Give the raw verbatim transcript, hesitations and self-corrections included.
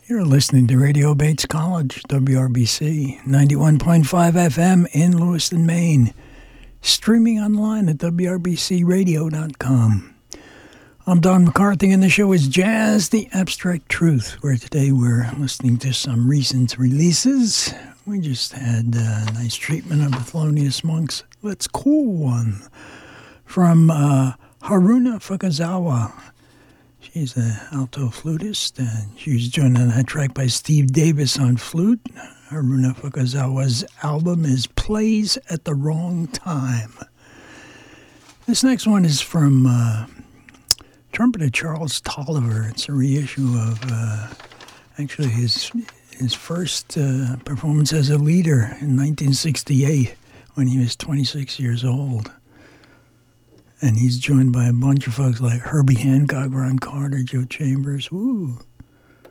You're listening to Radio Bates College, W R B C, ninety-one point five F M in Lewiston, Maine. Streaming online at W R B C radio dot com. I'm Don McCarthy, and the show is Jazz, the Abstract Truth, where today we're listening to some recent releases. We just had a nice treatment of the Thelonious Monk's Let's Cool One from uh, Haruna Fukazawa. She's an alto flutist, and she was joined on that track by Steve Davis on flute. Haruna Fukazawa's album is Plays at the Wrong Time. This next one is from uh, trumpeter Charles Tolliver. It's a reissue of uh, actually his his first uh, performance as a leader in nineteen sixty-eight when he was twenty-six years old. And he's joined by a bunch of folks like Herbie Hancock, Ron Carter, Joe Chambers. Woo!